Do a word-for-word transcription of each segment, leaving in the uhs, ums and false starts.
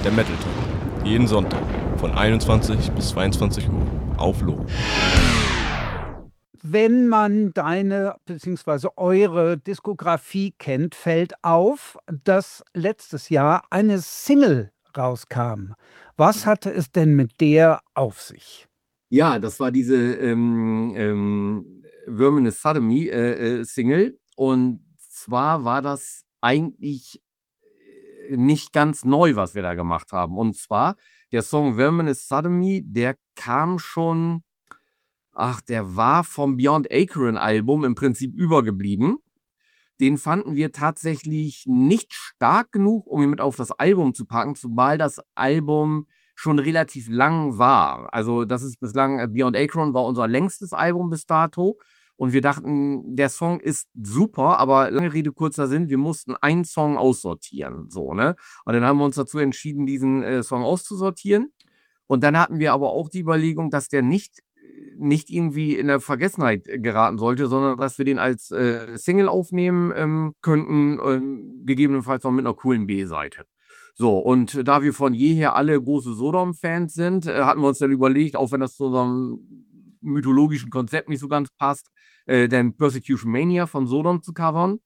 Der Metal Talk. Jeden Sonntag von einundzwanzig bis zweiundzwanzig Uhr auf Logo. Wenn man deine bzw. eure Diskografie kennt, fällt auf, dass letztes Jahr eine Single rauskam. Was hatte es denn mit der auf sich? Ja, das war diese ähm, ähm, Verminous Sodomy äh, äh, Single. Und zwar war das eigentlich äh, nicht ganz neu, was wir da gemacht haben. Und zwar der Song Verminous Sodomy, der kam schon, ach, der war vom Beyond Akron Album im Prinzip übergeblieben. Den fanden wir tatsächlich nicht stark genug, um ihn mit auf das Album zu packen, zumal das Album schon relativ lang war. Also das ist bislang, äh, Beyond Akron war unser längstes Album bis dato. Und wir dachten, der Song ist super, aber lange Rede, kurzer Sinn, wir mussten einen Song aussortieren. So, ne? Und dann haben wir uns dazu entschieden, diesen äh, Song auszusortieren. Und dann hatten wir aber auch die Überlegung, dass der nicht, nicht irgendwie in der Vergessenheit geraten sollte, sondern dass wir den als äh, Single aufnehmen ähm, könnten, ähm, gegebenenfalls noch mit einer coolen B-Seite. So, und da wir von jeher alle große Sodom-Fans sind, äh, hatten wir uns dann überlegt, auch wenn das zu unserem mythologischen Konzept nicht so ganz passt, äh, den Persecution Mania von Sodom zu covern.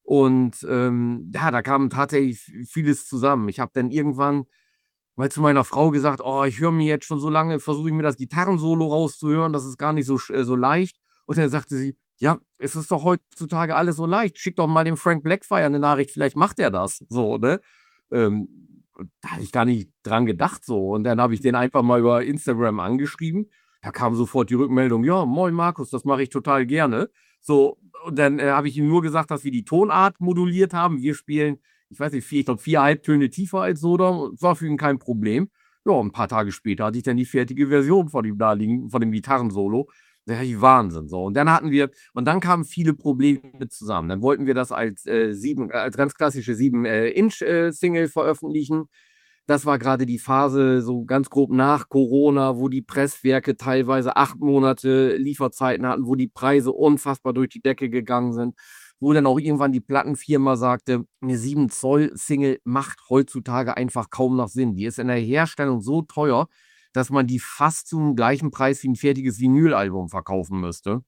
Und ähm, ja, da kam tatsächlich vieles zusammen. Ich habe dann irgendwann mal zu meiner Frau gesagt, oh, ich höre mir jetzt schon so lange, versuche ich mir das Gitarrensolo rauszuhören, das ist gar nicht so, sch- äh, so leicht. Und dann sagte sie, ja, es ist doch heutzutage alles so leicht. Schick doch mal dem Frank Blackfire eine Nachricht, vielleicht macht er das. So, ne? Ähm, und da habe ich gar nicht dran gedacht so. Und dann habe ich den einfach mal über Instagram angeschrieben. Da kam sofort die Rückmeldung, ja, moin Markus, das mache ich total gerne. So, und dann äh, habe ich ihm nur gesagt, dass wir die Tonart moduliert haben. Wir spielen, ich weiß nicht, vier, ich glaube, vier Halbtöne tiefer als Sodom. War für ihn kein Problem. Ja, ein paar Tage später hatte ich dann die fertige Version von ihm da liegen, von dem Gitarrensolo. Ja, die Wahnsinn. So. Und dann hatten wir, und dann kamen viele Probleme zusammen. Dann wollten wir das als äh, sieben, äh, als ganz klassische sieben Inch äh, Single veröffentlichen. Das war gerade die Phase so ganz grob nach Corona, wo die Presswerke teilweise acht Monate Lieferzeiten hatten, wo die Preise unfassbar durch die Decke gegangen sind, wo dann auch irgendwann die Plattenfirma sagte, eine sieben Zoll Single macht heutzutage einfach kaum noch Sinn. Die ist in der Herstellung so teuer, dass man die fast zum gleichen Preis wie ein fertiges Vinylalbum verkaufen müsste.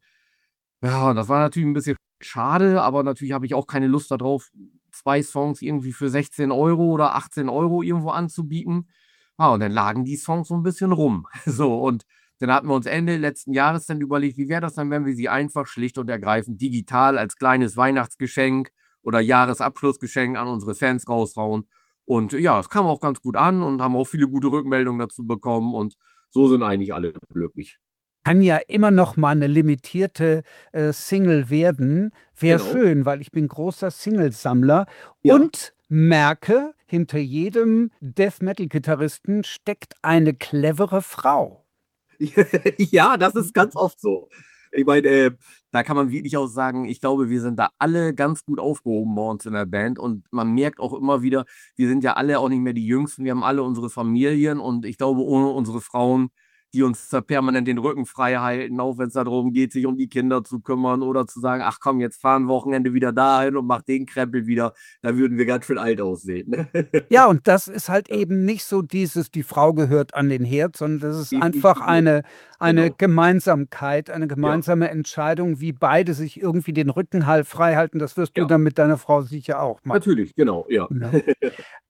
Ja, das war natürlich ein bisschen schade, aber natürlich habe ich auch keine Lust darauf, zwei Songs irgendwie für sechzehn Euro oder achtzehn Euro irgendwo anzubieten. Ja, und dann lagen die Songs so ein bisschen rum. So, und dann hatten wir uns Ende letzten Jahres dann überlegt, wie wäre das dann, wenn wir sie einfach schlicht und ergreifend digital als kleines Weihnachtsgeschenk oder Jahresabschlussgeschenk an unsere Fans raushauen. Und ja, es kam auch ganz gut an und haben auch viele gute Rückmeldungen dazu bekommen. Und so sind eigentlich alle glücklich. Kann ja immer noch mal eine limitierte äh, Single werden. Wäre Genau. schön, weil ich bin großer Singlesammler Ja. und merke, hinter jedem Death-Metal-Gitarristen steckt eine clevere Frau. Ja, das ist ganz oft so. Ich meine, äh, da kann man wirklich auch sagen, ich glaube, wir sind da alle ganz gut aufgehoben bei uns in der Band und man merkt auch immer wieder, wir sind ja alle auch nicht mehr die Jüngsten, wir haben alle unsere Familien und ich glaube, ohne unsere Frauen, die uns da permanent den Rücken frei halten, auch wenn es darum geht, sich um die Kinder zu kümmern oder zu sagen, ach komm, jetzt fahren Wochenende wieder dahin und mach den Krempel wieder, da würden wir ganz schön alt aussehen. Ne? Ja, und das ist halt eben nicht so dieses, die Frau gehört an den Herd, sondern das ist Definitiv. einfach eine, eine Genau. Gemeinsamkeit, eine gemeinsame Entscheidung, wie beide sich irgendwie den Rücken halt frei halten. Das wirst du Ja. dann mit deiner Frau sicher auch machen. Natürlich, genau, ja. Ja.